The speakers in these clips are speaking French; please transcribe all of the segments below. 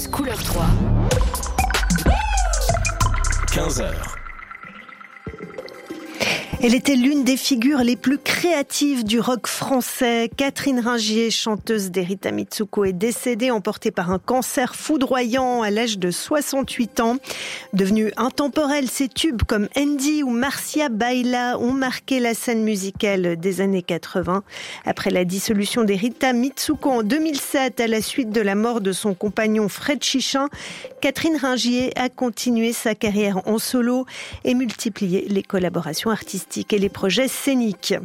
Plus couleur 3. 15h. Elle était l'une des figures les plus créatives du rock français. Catherine Ringier, chanteuse d'Erita Mitsuko, est décédée emportée par un cancer foudroyant à l'âge de 68 ans. Devenue intemporelle, ses tubes comme Andy ou Marcia Baila ont marqué la scène musicale des années 80. Après la dissolution d'Erita Mitsuko en 2007, à la suite de la mort de son compagnon Fred Chichin, Catherine Ringier a continué sa carrière en solo et multiplié les collaborations artistiques et les projets scéniques.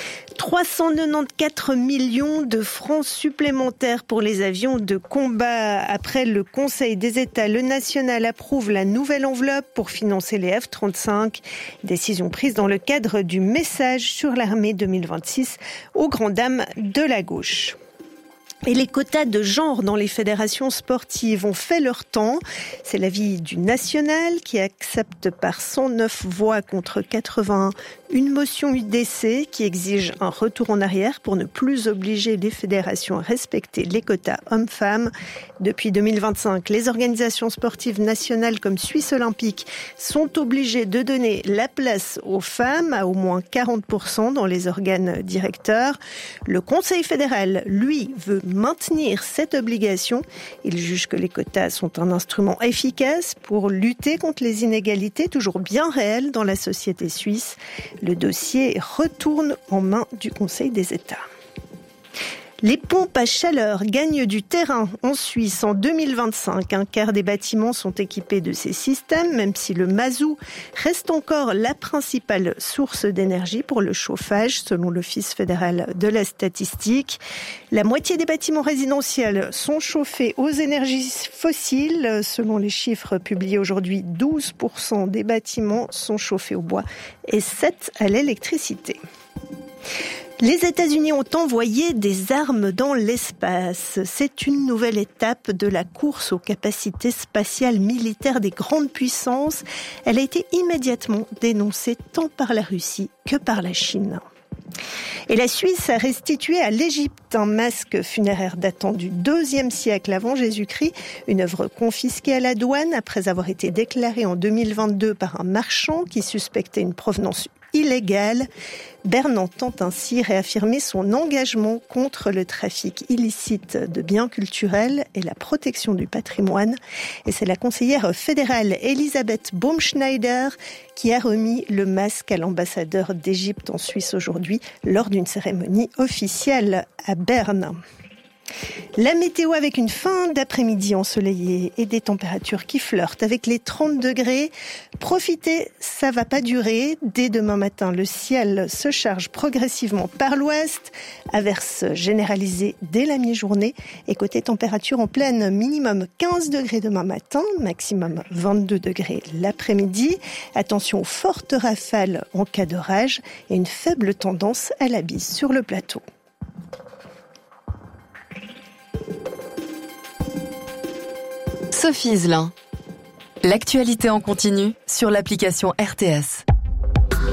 394 millions de francs supplémentaires pour les avions de combat. Après le Conseil des États, le national approuve la nouvelle enveloppe pour financer les F-35. Décision prise dans le cadre du message sur l'armée 2026 aux grandes dames de la gauche. Et les quotas de genre dans les fédérations sportives ont fait leur temps. C'est l'avis du national qui accepte par 109 voix contre 81 une motion UDC qui exige un retour en arrière pour ne plus obliger les fédérations à respecter les quotas hommes-femmes. Depuis 2025, les organisations sportives nationales comme Suisse Olympique sont obligées de donner la place aux femmes à au moins 40% dans les organes directeurs. Le Conseil fédéral, lui, veut maintenir cette obligation. Il juge que les quotas sont un instrument efficace pour lutter contre les inégalités toujours bien réelles dans la société suisse. Le dossier retourne en main du Conseil des États. Les pompes à chaleur gagnent du terrain en Suisse en 2025. Un quart des bâtiments sont équipés de ces systèmes, même si le mazout reste encore la principale source d'énergie pour le chauffage, selon l'Office fédéral de la statistique. La moitié des bâtiments résidentiels sont chauffés aux énergies fossiles. Selon les chiffres publiés aujourd'hui, 12% des bâtiments sont chauffés au bois et 7% à l'électricité. Les États-Unis ont envoyé des armes dans l'espace. C'est une nouvelle étape de la course aux capacités spatiales militaires des grandes puissances. Elle a été immédiatement dénoncée tant par la Russie que par la Chine. Et la Suisse a restitué à l'Égypte un masque funéraire datant du IIe siècle avant Jésus-Christ, une œuvre confisquée à la douane après avoir été déclarée en 2022 par un marchand qui suspectait une provenance illégale. Berne entend ainsi réaffirmer son engagement contre le trafic illicite de biens culturels et la protection du patrimoine. Et c'est la conseillère fédérale Elisabeth Baumschneider qui a remis le masque à l'ambassadeur d'Égypte en Suisse aujourd'hui lors d'une cérémonie officielle à Berne. La météo avec une fin d'après-midi ensoleillée et des températures qui flirtent avec les 30 degrés. Profitez, ça va pas durer. Dès demain matin, le ciel se charge progressivement par l'ouest. Averse généralisée dès la mi-journée. Et côté température en pleine, minimum 15 degrés demain matin, maximum 22 degrés l'après-midi. Attention aux fortes rafales en cas d'orage et une faible tendance à la bise sur le plateau. Sophie Iselin. L'actualité en continu sur l'application RTS.